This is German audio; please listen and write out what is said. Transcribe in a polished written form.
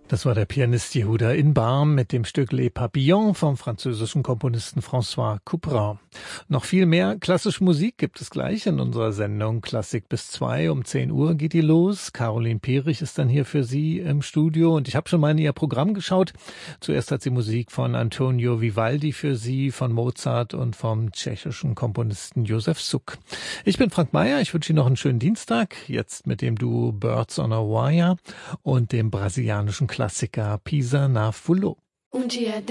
Das war der Pianist Yehuda Inbarm mit dem Stück Les Papillons vom französischen Komponisten François Couperin. Noch viel mehr klassische Musik gibt es gleich in unserer Sendung Klassik bis 2. Um 10 Uhr geht die los. Caroline Perich ist dann hier für Sie im Studio und ich habe schon mal in ihr Programm geschaut. Zuerst hat sie Musik von Antonio Vivaldi für Sie, von Mozart und vom tschechischen Komponisten Josef Suk. Ich bin Frank Meyer, ich wünsche Ihnen noch einen schönen Dienstag. Jetzt mit dem Duo Birds on a Wire und dem brasilianischen Klassiker Pisa na Fulo.